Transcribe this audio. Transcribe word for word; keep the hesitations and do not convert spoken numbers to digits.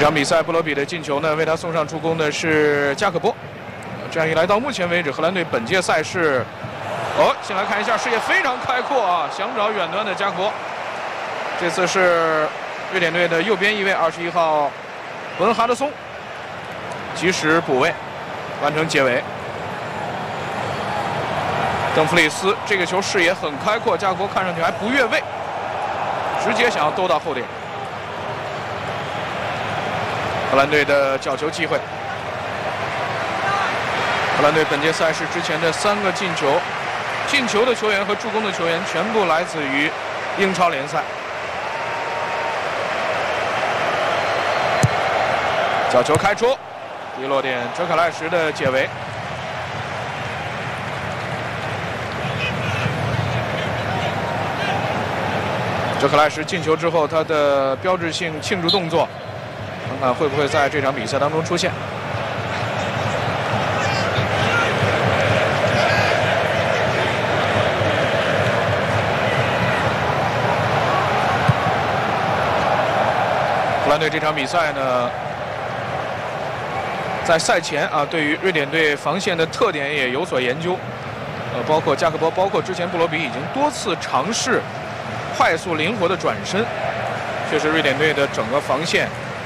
场比赛，布罗比的进球呢，为他送上助攻的是加可波。这样一来，到目前为止，荷兰队本届赛事，哦，先来看一下视野非常开阔啊，想找远端的加可波。这次是瑞典队的右边翼卫，二十一号伯恩哈德松，及时补位，完成解围。邓弗里斯这个球视野很开阔，加可波看上去还不越位，直接想要兜到后点。荷兰队的角球机会。荷兰队本届赛事之前的三个进球，进球的球员和助攻的球员全部来自于英超联赛。角球开出，第一落点哲卡赖什的解围。哲卡赖什进球之后，他的标志性庆祝动作，看看会不会在这场比赛当中出现。荷兰队这场比赛呢，在赛前啊，对于瑞典队防线的特点也有所研究，呃，包括加克波，包括之前布罗比已经多次尝试快速灵活的转身，确实瑞典队的整个防线